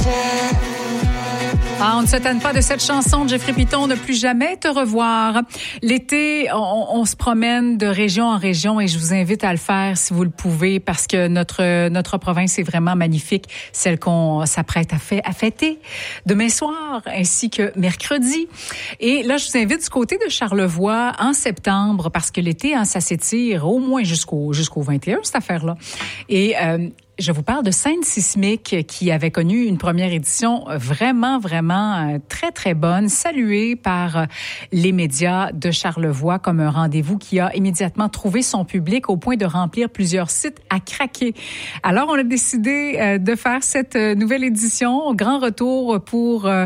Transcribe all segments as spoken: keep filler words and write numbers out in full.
Ah, on ne se tanne pas de cette chanson de Jeffrey Piton, Ne plus jamais te revoir. L'été, on, on se promène de région en région et je vous invite à le faire si vous le pouvez parce que notre notre province est vraiment magnifique, celle qu'on s'apprête à, fait, à fêter demain soir ainsi que mercredi. Et là, je vous invite du côté de Charlevoix en septembre parce que l'été, hein, ça s'étire au moins jusqu'au jusqu'au vingt et un, cette affaire-là. Et euh, je vous parle de Scène Sismique qui avait connu une première édition vraiment, vraiment très, très bonne, saluée par les médias de Charlevoix comme un rendez-vous qui a immédiatement trouvé son public au point de remplir plusieurs sites à craquer. Alors, on a décidé de faire cette nouvelle édition, grand retour pour euh,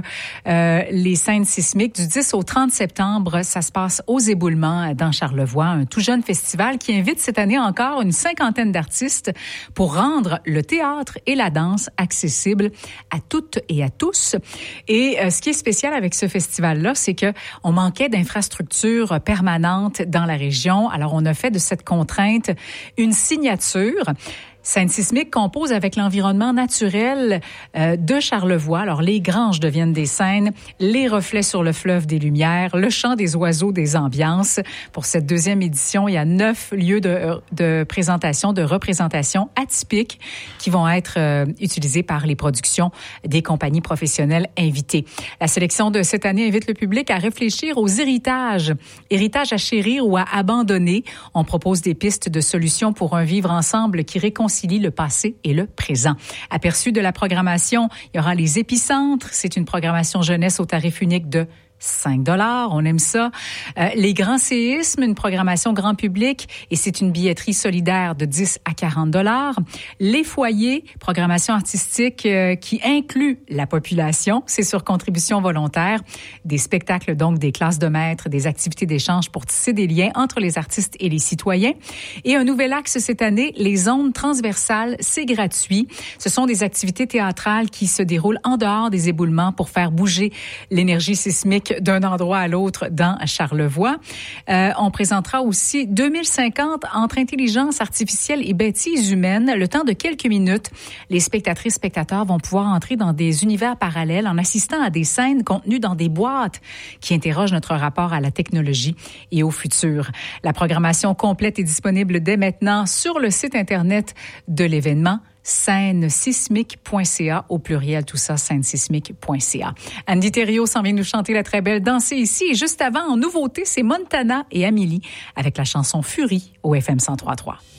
les Scènes Sismiques du dix au trente septembre. Ça se passe aux Éboulements dans Charlevoix, un tout jeune festival qui invite cette année encore une cinquantaine d'artistes pour rendre le théâtre et la danse accessibles à toutes et à tous. Et euh, ce qui est spécial avec ce festival-là, c'est que on manquait d'infrastructures permanentes dans la région. Alors, on a fait de cette contrainte une signature. Scène Sismique compose avec l'environnement naturel euh, de Charlevoix. Alors, les granges deviennent des scènes, les reflets sur le fleuve des lumières, le chant des oiseaux des ambiances. Pour cette deuxième édition, il y a neuf lieux de, de présentation, de représentation atypiques qui vont être euh, utilisés par les productions des compagnies professionnelles invitées. La sélection de cette année invite le public à réfléchir aux héritages, héritages à chérir ou à abandonner. On propose des pistes de solutions pour un vivre ensemble qui réconcilie le passé et le présent. Aperçu de la programmation, il y aura les épicentres. C'est une programmation jeunesse au tarif unique de cinq dollars, on aime ça. Euh, les grands séismes, une programmation grand public et c'est une billetterie solidaire de dix à quarante dollars. Les foyers, programmation artistique euh, qui inclut la population, c'est sur contribution volontaire. Des spectacles, donc des classes de maîtres, des activités d'échange pour tisser des liens entre les artistes et les citoyens. Et un nouvel axe cette année, les zones transversales, c'est gratuit. Ce sont des activités théâtrales qui se déroulent en dehors des éboulements pour faire bouger l'énergie sismique d'un endroit à l'autre dans Charlevoix. Euh, on présentera aussi deux mille cinquante entre intelligence artificielle et bêtises humaines. Le temps de quelques minutes, les spectatrices et spectateurs vont pouvoir entrer dans des univers parallèles en assistant à des scènes contenues dans des boîtes qui interrogent notre rapport à la technologie et au futur. La programmation complète est disponible dès maintenant sur le site Internet de l'événement scène sismique point c a au pluriel, tout ça, scène sismique point c a. Andy Thériault s'en vient nous chanter la très belle Danser ici. Et juste avant, en nouveauté, c'est Montana et Amélie avec la chanson Furie au F M cent trois point trois.